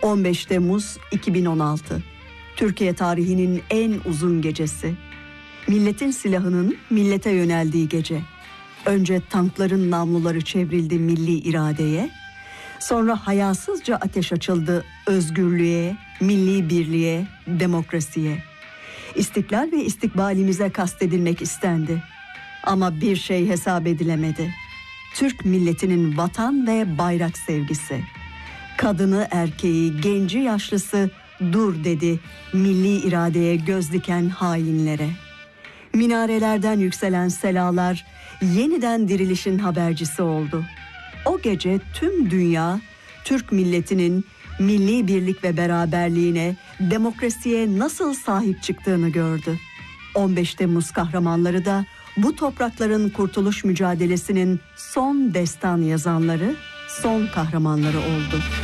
15 Temmuz 2016. Türkiye tarihinin en uzun gecesi. Milletin silahının millete yöneldiği gece. Önce tankların namluları çevrildi milli iradeye, sonra hayasızca ateş açıldı özgürlüğe, milli birliğe, demokrasiye. İstiklal ve istikbalimize kastedilmek istendi. Ama bir şey hesap edilemedi. Türk milletinin vatan ve bayrak sevgisi. Kadını, erkeği, genci, yaşlısı dur dedi milli iradeye göz diken hainlere. Minarelerden yükselen selalar yeniden dirilişin habercisi oldu. O gece tüm dünya Türk milletinin milli birlik ve beraberliğine, demokrasiye nasıl sahip çıktığını gördü. 15 Temmuz kahramanları da bu toprakların kurtuluş mücadelesinin son destan yazanları, son kahramanları oldu.